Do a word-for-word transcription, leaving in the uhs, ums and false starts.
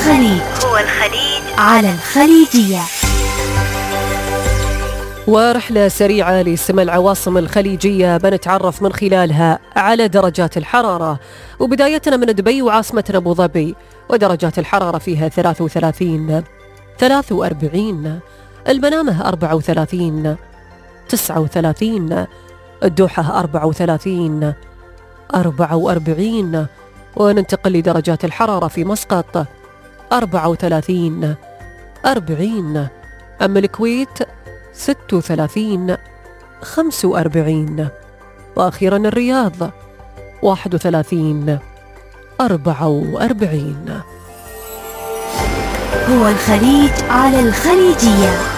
الخليج هو الخليج على الخليجية. ورحلة سريعة لسمع العواصم الخليجية بنتعرف من خلالها على درجات الحرارة، وبدايتنا من دبي وعاصمتنا أبو ظبي، ودرجات الحرارة فيها ثلاثة وثلاثين، ثلاثة وأربعين، المنامة أربعة وثلاثين، تسعة وثلاثين، الدوحة أربعة وثلاثين، أربعة وأربعين، وننتقل لدرجات الحرارة في مسقط أربعة وثلاثين، أربعين، أما الكويت ستة وثلاثين، خمسة وأربعين، وأخيرا الرياض واحد وثلاثين، أربعة وأربعين. هو الخليج على الخليجية.